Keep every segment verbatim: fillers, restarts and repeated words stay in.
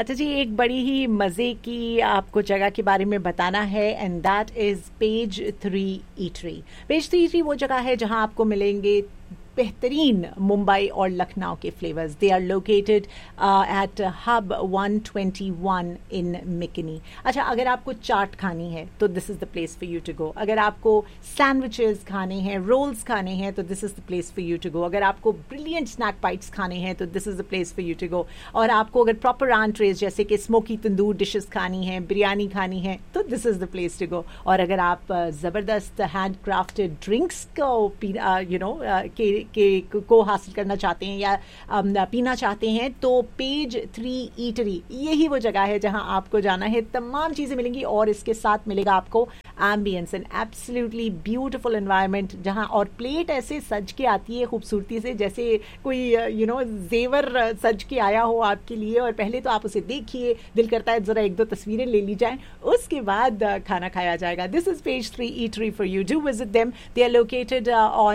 अच्छा जी, एक बड़ी ही मज़े की आपको जगह के बारे में बताना है and that is page three eatery. Page three eatery वो जगह है जहां आपको मिलेंगे बेहतरीन मुंबई और लखनऊ के flavours. They are located at hub one twenty one in मिकनी। अच्छा, अगर आपको चाट खानी है तो this is the place for you to go. अगर आपको सैंडविचेस खाने हैं, रोल्स खाने हैं तो this is the place for you to go. अगर आपको ब्रिलियंट स्नैक बाइट्स खाने हैं तो this is the place for you to go. और आपको अगर प्रॉपर आंट्रेज जैसे कि स्मोकी तंदूर डिशेस खानी है, बिरयानी खानी है तो this is the place to go. और अगर आप uh, ज़बरदस्त हैंड क्राफ्टेड ड्रिंक्स को यू नो के के को हासिल करना चाहते हैं या um, पीना चाहते हैं तो पेज थ्री ईटरी यही वो जगह है जहां आपको जाना है। तमाम चीज़ें मिलेंगी और इसके साथ मिलेगा आपको ambience and absolutely beautiful environment, जहां और प्लेट ऐसे सज के आती है खूबसूरती से जैसे कोई यू नो जेवर सज के आया हो आपके लिए। और पहले तो आप उसे देखिए, दिल करता है ज़रा एक दो तस्वीरें ले ली जाएं, उसके बाद uh, खाना खाया जाएगा। This is page three eatery for you. Do visit them. They are located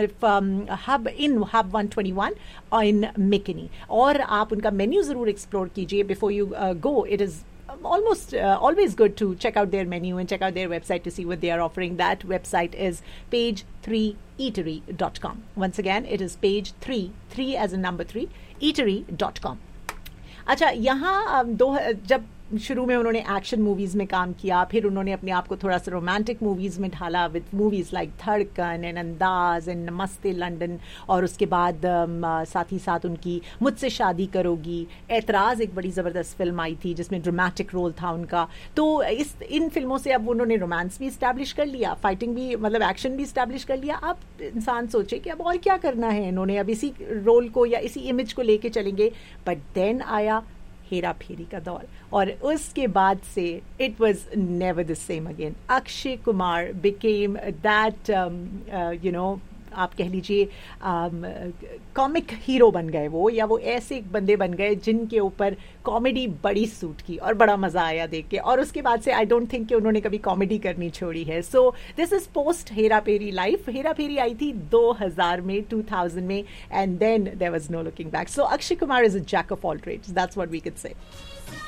on hub in hub one twenty one in मिकनी। और आप उनका मेन्यू ज़रूर एक्सप्लोर कीजिए before you go. It is almost uh, always good to check out their menu and check out their website to see what they are offering. That website is page three eatery dot com. Once again, it is page three, three as in number three, eatery dot com. अच्छा, यहाँ दो जब शुरू में उन्होंने action movies में काम किया, फिर उन्होंने अपने आप को थोड़ा सा रोमांटिक मूवीज़ में ढाला विद मूवीज़ लाइक धड़कन एंड अंदाज एंड नमस्ते लंदन। और उसके बाद um, साथ ही साथ उनकी मुझसे शादी करोगी, एतराज़ एक बड़ी ज़बरदस्त फिल्म आई थी जिसमें ड्रामेटिक रोल था उनका। तो इस इन फिल्मों से अब उन्होंने रोमांस भी इस्टेब्लिश कर लिया, फाइटिंग भी मतलब एक्शन भी इस्टेब्लिश कर लिया। अब इंसान सोचे कि अब और क्या करना है इन्होंने, अब इसी रोल को या इसी इमेज को लेके चलेंगे। बट देन आया हेरा फेरी का दौर और उसके बाद से it was never the same again. Akshay Kumar became that you know आप कह लीजिए कॉमिक हीरो बन गए वो, या वो ऐसे बंदे बन गए जिनके ऊपर कॉमेडी बड़ी सूट की और बड़ा मज़ा आया देख के। और उसके बाद से आई डोंट थिंक कि उन्होंने कभी कॉमेडी करनी छोड़ी है। So this is post Hera Pheri life. Hera फेरी आई थी दो हज़ार में, टू थाउज़ेंड में, and then there was no looking back. So Akshay Kumar is a Jack of all trades, that's what we can say.